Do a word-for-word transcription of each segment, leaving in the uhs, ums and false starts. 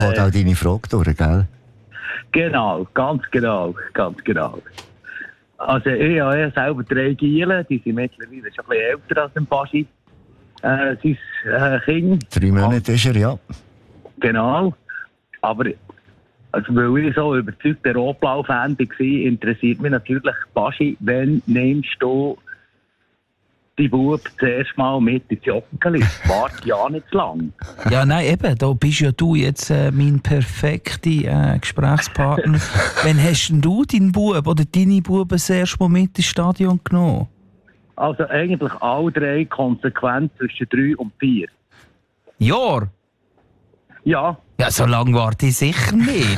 Hat auch deine Frage durch, gell? Genau, ganz genau, ganz genau. Also ich habe ja selber drei Gielen, die sind mittlerweile schon ein bisschen älter als ein Baschi. Äh, sein äh, Kind. Drei Monate ist er, ja. Genau. Aber also, weil ich so überzeugter Rotblau-Fan war, interessiert mich natürlich, Baschi, wann nimmst du die Bub zuerst mal mit ins Joggeli? Warte ja nicht zu lang. Ja, nein, eben, da bist ja du jetzt äh, mein perfekter äh, Gesprächspartner. Wann hast denn du deinen Bub oder deine Buben das erste Mal mit ins Stadion genommen? Also eigentlich alle drei konsequent zwischen drei und vier. Jahr? Ja. Ja, so lange warte ich sicher nicht.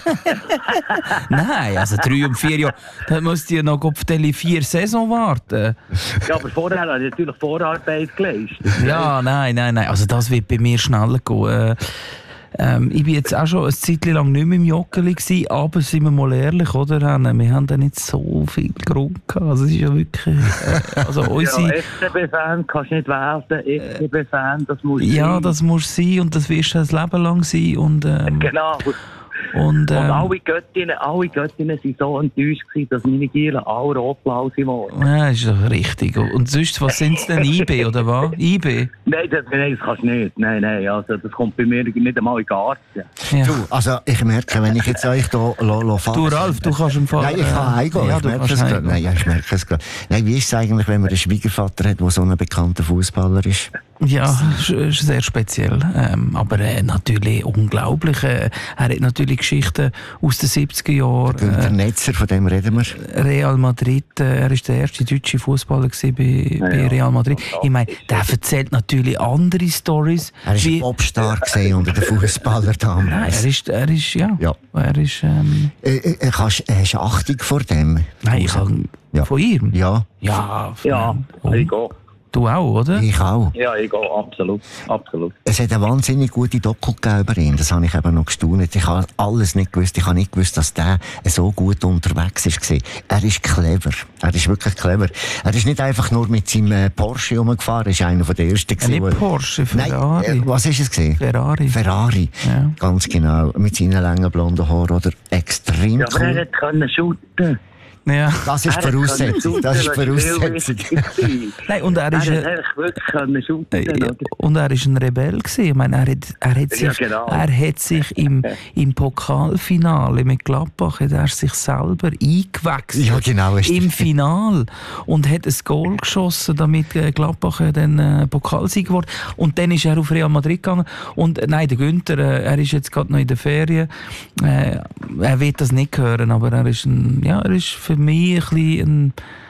Nein, also drei und vier Jahre, da musst du ja noch auf die vier Saison warten. Ja, aber vorher habe ich natürlich Vorarbeit geleistet. Ja, nein, nein, nein, also das wird bei mir schneller gehen. Äh, ähm, ich war jetzt auch schon eine Zeit lang nicht mehr im Joggeli gewesen, aber sind wir mal ehrlich, oder? Wir haben da nicht so viel Grund gehabt. Also es ist ja wirklich... Äh, also unsere, ja, F C B-Fan kannst du nicht werden, F C B-Fan, das muss ja, sein. das muss sein und das wirst du das Leben lang sein. Und, ähm, genau. Und, ähm, und alle Göttinnen, alle Göttinnen waren so enttäuscht gewesen, dass meine Gielen alle rotblau sind. Ja, ist doch richtig. Und sonst, was sind es denn? I B oder was? I B? Nein, das, nein, das kannst du nicht. Nein, nein, also das kommt bei mir nicht einmal in den Garten. Ja. Du, also ich merke, wenn ich jetzt euch hier fasse... Du Ralf, du kannst im Fall... Nein, ich kann heimgehen, ja, ich merke es gerade. Nein, ja, ich merke es gerade. Nein, wie ist es eigentlich, wenn man einen Schwiegervater hat, der so ein bekannter Fußballer ist? Ja, ist sehr speziell. Ähm, aber äh, natürlich unglaublich. Äh, er hat natürlich Geschichten aus den siebziger Jahren. Der Günther Netzer, von dem reden wir. Real Madrid, äh, er war der erste deutsche Fußballer bei, ja, bei Real Madrid. Ich meine, der erzählt natürlich andere Storys. Er war ein Popstar unter den Fußballern damals. Nein, er ist, er ist, ja. ja. Er ist, ähm, äh, äh, hast, hast du Achtung vor dem? Nein, ich kann, ja. Von ihm? Ja. Ja, ja oh. Ich gehe. Du auch, oder? Ich auch. Ja, ich gehe, absolut. absolut. Es hat eine wahnsinnig gute Doku gegeben über ihn. Das habe ich eben noch gestaunt. Ich habe alles nicht gewusst. Ich habe nicht gewusst, dass der so gut unterwegs war. Er ist clever. Er ist wirklich clever. Er ist nicht einfach nur mit seinem Porsche rumgefahren. Er ist einer der ersten. Ja, nicht Porsche, Ferrari. Nein, äh, was ist es gewesen? Ferrari. Ferrari. Ja. Ganz genau. Mit seinen langen blonden Haaren. Oder extrem ja, cool. Aber er konnte shooten. Ja. Das ist die Voraussetzung. Das ist die Voraussetzung. Nein, und er ist, er hat wirklich shooten, ja, und er ist ein Rebell gewesen. Ich meine, er hat, er hat sich, ja, genau. er hat sich im, im Pokalfinale mit Gladbach hat er sich selber eingewechselt. Ja, genau. Im Finale. Und hat ein Goal geschossen, damit Gladbach dann äh, Pokalsieger wurde. Und dann ist er auf Real Madrid gegangen. Und äh, nein, der Günther, äh, er ist jetzt gerade noch in der Ferien. Äh, er wird das nicht hören, aber er ist ein, ja, er ist für mich ein bisschen ein,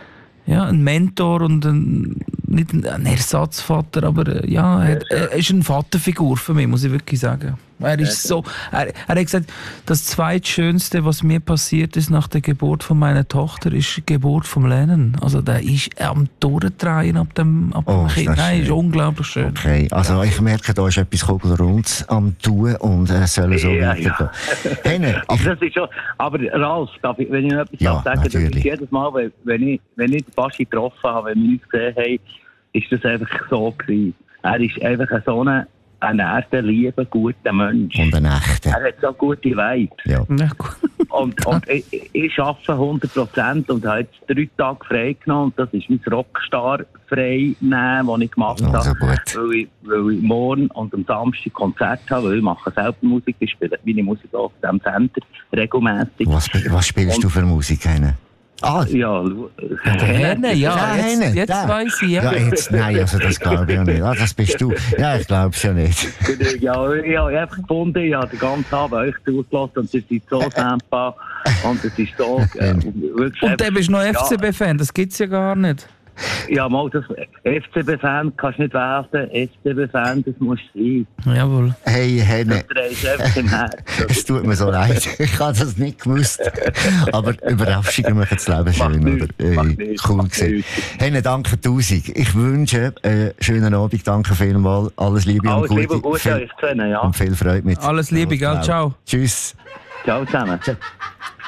ja, ein Mentor und ein, nicht ein, ein Ersatzvater, aber ja, er, er ist eine Vaterfigur für mich, muss ich wirklich sagen. Er ist so, er, er hat gesagt, das zweitschönste, was mir passiert ist nach der Geburt von meiner Tochter, ist die Geburt vom Lennon. Also der ist am Durchdrehen ab dem, ab oh, dem Kind. Nein, ist unglaublich schön. Okay, also ich merke, da ist etwas kugelrundes am Tun und es äh, soll so ja, weitergehen. Ja. Hey, aber, das ist schon, aber Ralf, darf ich, wenn ich noch etwas ja, sagen darf, das ist jedes Mal, wenn, wenn ich, wenn ich den Baschi getroffen habe, wenn wir uns gesehen haben, ist das einfach so gewesen. Er ist einfach so eine ein echter, lieber, guter Mensch. Und ein echter. Er hat so gute Vibes. Ja. Ja, gut. Und, und ich, ich arbeite hundert Prozent und habe jetzt drei Tage frei genommen. Und das ist mein Rockstar-Frei nehmen, das ich gemacht habe. Also gut. Weil ich, weil ich morgen und am Samstag Konzert habe, weil ich mache selber Musik. Ich spiele meine Musik auf dem Sender regelmäßig. Was, was spielst und, du für Musik? Eine? Ah, ja, Henne, ja, ja, jetzt, Henne, jetzt da. weiss ich, ja. ja jetzt, nein, also das glaube ich ja nicht. Ah, das bist du. Ja, ich glaube es ja nicht. Ja, ich habe einfach gefunden, ich habe den ganzen Abend euch zugelassen und es ist so dankbar und es ist so... Äh, wirklich und dann bist du noch ja. F C B-Fan, das gibt es ja gar nicht. Ja, mal, das F C B-Fan kannst du nicht werden, F C B-Fan, das muss sein. Jawohl. Hey, Henne. Das es tut mir so leid, ich habe das nicht gewusst. Aber Überraschungen machen das Leben schön, oder? Äh, cool gewesen. Henne, danke tausend. Ich wünsche einen schönen Abend, danke vielmals. Alles Liebe Alles und Liebe Gute. Liebe, euch zu sehen, ja. Und viel Freude mit. Alles Liebe, gell? Ciao. Tschüss. Ciao zusammen. Ciao.